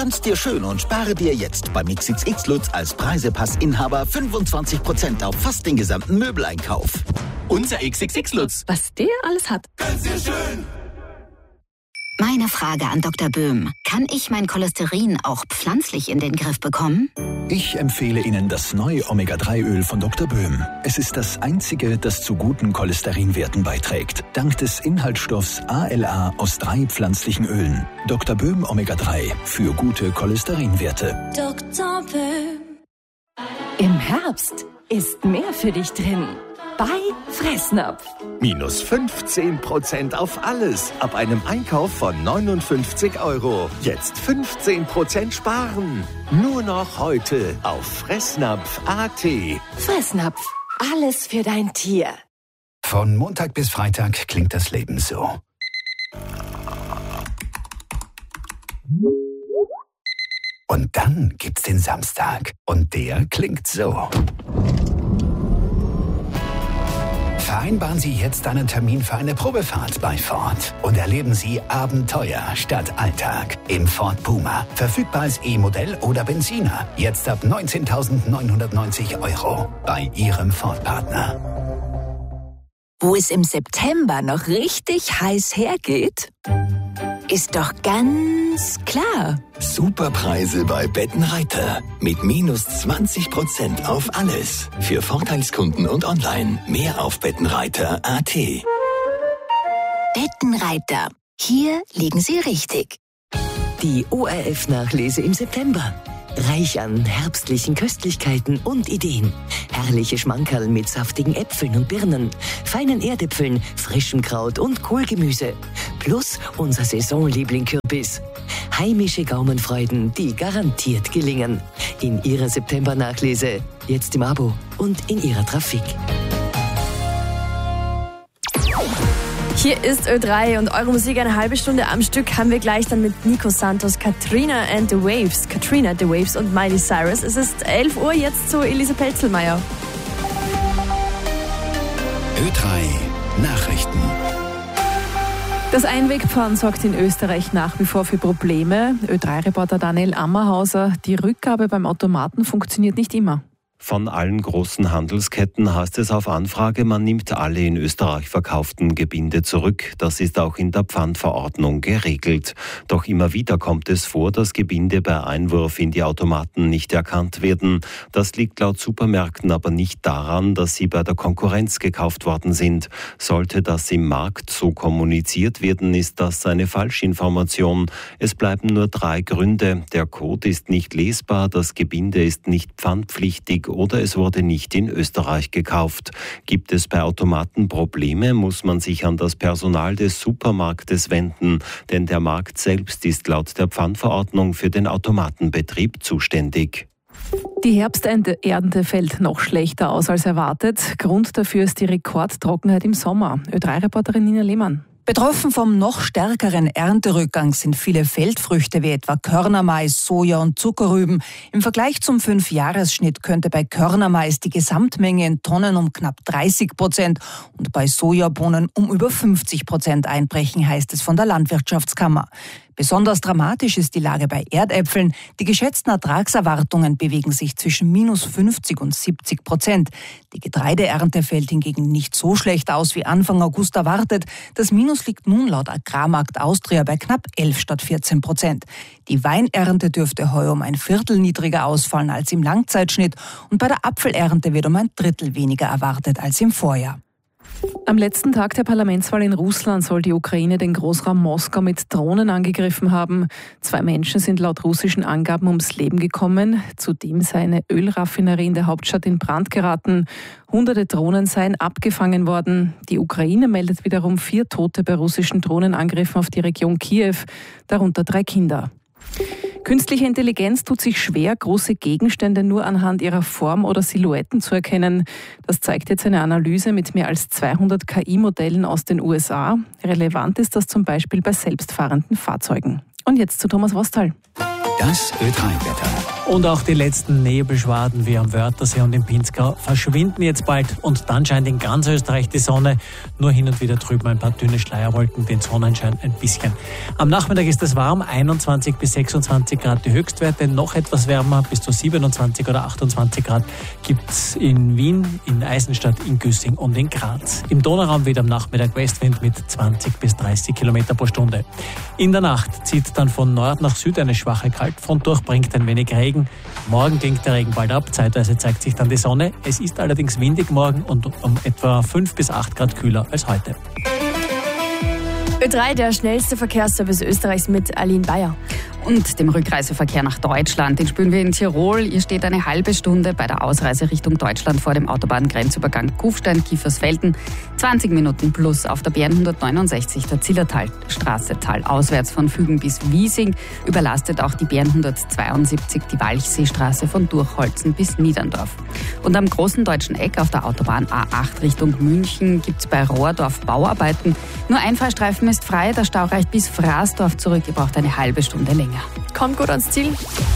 Gönn's dir schön und spare dir jetzt beim XXX Lutz als Preisepassinhaber 25% auf fast den gesamten Möbeleinkauf. Unser XXX Lutz. Was der alles hat. Gönn's dir schön. Meine Frage an Dr. Böhm. Kann ich mein Cholesterin auch pflanzlich in den Griff bekommen? Ich empfehle Ihnen das neue Omega-3-Öl von Dr. Böhm. Es ist das einzige, das zu guten Cholesterinwerten beiträgt. Dank des Inhaltsstoffs ALA aus 3 pflanzlichen Ölen. Dr. Böhm Omega-3 für gute Cholesterinwerte. Dr. Böhm. Im Herbst ist mehr für dich drin. Bei Fressnapf. Minus 15% auf alles. Ab einem Einkauf von 59 €. Jetzt 15% sparen. Nur noch heute auf Fressnapf.at. Fressnapf. Alles für dein Tier. Von Montag bis Freitag klingt das Leben so. Und dann gibt's den Samstag. Und der klingt so. Vereinbaren Sie jetzt einen Termin für eine Probefahrt bei Ford und erleben Sie Abenteuer statt Alltag im Ford Puma. Verfügbar als E-Modell oder Benziner. Jetzt ab 19.990 € bei Ihrem Ford-Partner. Wo es im September noch richtig heiß hergeht, ist doch ganz klar. Superpreise bei Bettenreiter. Mit minus 20% auf alles. Für Vorteilskunden und online. Mehr auf Bettenreiter.at. Bettenreiter. Hier liegen Sie richtig. Die ORF-Nachlese im September. Reich an herbstlichen Köstlichkeiten und Ideen. Herrliche Schmankerl mit saftigen Äpfeln und Birnen, feinen Erdäpfeln, frischem Kraut und Kohlgemüse. Plus unser Saisonliebling Kürbis. Heimische Gaumenfreuden, die garantiert gelingen. In Ihrer September-Nachlese, jetzt im Abo und in Ihrer Trafik. Hier ist Ö3 und eure Musik eine halbe Stunde am Stück haben wir gleich dann mit Nico Santos, Katrina and the Waves und Miley Cyrus. Es ist 11 Uhr jetzt zu Elise Pelzelmeier. Ö3 Nachrichten. Das Einwegpfand sorgt in Österreich nach wie vor für Probleme. Ö3-Reporter Daniel Ammerhauser, die Rückgabe beim Automaten funktioniert nicht immer. Von allen großen Handelsketten heißt es auf Anfrage, man nimmt alle in Österreich verkauften Gebinde zurück. Das ist auch in der Pfandverordnung geregelt. Doch immer wieder kommt es vor, dass Gebinde bei Einwurf in die Automaten nicht erkannt werden. Das liegt laut Supermärkten aber nicht daran, dass sie bei der Konkurrenz gekauft worden sind. Sollte das im Markt so kommuniziert werden, ist das eine Falschinformation. Es bleiben nur 3 Gründe. Der Code ist nicht lesbar, das Gebinde ist nicht pfandpflichtig oder es wurde nicht in Österreich gekauft. Gibt es bei Automaten Probleme, muss man sich an das Personal des Supermarktes wenden, denn der Markt selbst ist laut der Pfandverordnung für den Automatenbetrieb zuständig. Die Herbsternte fällt noch schlechter aus als erwartet. Grund dafür ist die Rekordtrockenheit im Sommer. Ö3-Reporterin Nina Lehmann. Betroffen vom noch stärkeren Ernterückgang sind viele Feldfrüchte wie etwa Körnermais, Soja und Zuckerrüben. Im Vergleich zum 5-Jahres-Schnitt könnte bei Körnermais die Gesamtmenge in Tonnen um knapp 30% und bei Sojabohnen um über 50% einbrechen, heißt es von der Landwirtschaftskammer. Besonders dramatisch ist die Lage bei Erdäpfeln. Die geschätzten Ertragserwartungen bewegen sich zwischen minus 50 und 70%. Die Getreideernte fällt hingegen nicht so schlecht aus wie Anfang August erwartet. Das Minus liegt nun laut Agrarmarkt Austria bei knapp 11 statt 14%. Die Weinernte dürfte heuer um 1/4 niedriger ausfallen als im Langzeitschnitt und bei der Apfelernte wird um 1/3 weniger erwartet als im Vorjahr. Am letzten Tag der Parlamentswahl in Russland soll die Ukraine den Großraum Moskau mit Drohnen angegriffen haben. 2 Menschen sind laut russischen Angaben ums Leben gekommen. Zudem sei eine Ölraffinerie in der Hauptstadt in Brand geraten. Hunderte Drohnen seien abgefangen worden. Die Ukraine meldet wiederum 4 Tote bei russischen Drohnenangriffen auf die Region Kiew, darunter 3 Kinder. Künstliche Intelligenz tut sich schwer, große Gegenstände nur anhand ihrer Form oder Silhouetten zu erkennen. Das zeigt jetzt eine Analyse mit mehr als 200 KI-Modellen aus den USA. Relevant ist das zum Beispiel bei selbstfahrenden Fahrzeugen. Und jetzt zu Thomas Wostal. Das Ö3-Wetter. Und auch die letzten Nebelschwaden wie am Wörthersee und im Pinzgau verschwinden jetzt bald. Und dann scheint in ganz Österreich die Sonne. Nur hin und wieder drüben ein paar dünne Schleierwolken, den Sonnenschein ein bisschen. Am Nachmittag ist es warm, 21 bis 26 Grad die Höchstwerte. Noch etwas wärmer, bis zu 27 oder 28 Grad gibt's in Wien, in Eisenstadt, in Güssing und in Graz. Im Donauraum weht am Nachmittag Westwind mit 20 bis 30 Kilometer pro Stunde. In der Nacht zieht dann von Nord nach Süd eine schwache Kaltfront durch, bringt ein wenig Regen. Morgen klingt der Regen bald ab, zeitweise zeigt sich dann die Sonne. Es ist allerdings windig morgen und um etwa 5 bis 8 Grad kühler als heute. Ö3, der schnellste Verkehrsservice Österreichs mit Aline Bayer. Und dem Rückreiseverkehr nach Deutschland, den spüren wir in Tirol. Ihr steht eine halbe Stunde bei der Ausreise Richtung Deutschland vor dem Autobahngrenzübergang Kufstein-Kiefersfelden. 20 Minuten plus auf der BN 169 der Zillertalstraße talauswärts von Fügen bis Wiesing. Überlastet auch die BN 172 die Walchseestraße von Durchholzen bis Niederndorf. Und am großen deutschen Eck auf der Autobahn A8 Richtung München gibt's bei Rohrdorf Bauarbeiten. Nur ein Fahrstreifen ist frei, der Stau reicht bis Fraßdorf zurück. Ihr braucht eine halbe Stunde länger. Kommt gut ans Ziel.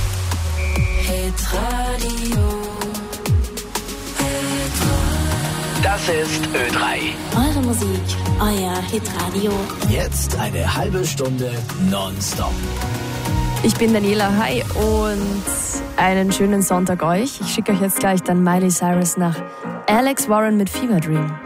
Das ist Ö3. Eure Musik, euer Hitradio. Jetzt eine halbe Stunde nonstop. Ich bin Daniela, hi und einen schönen Sonntag euch. Ich schicke euch jetzt gleich dann Miley Cyrus nach Alex Warren mit Fever Dream.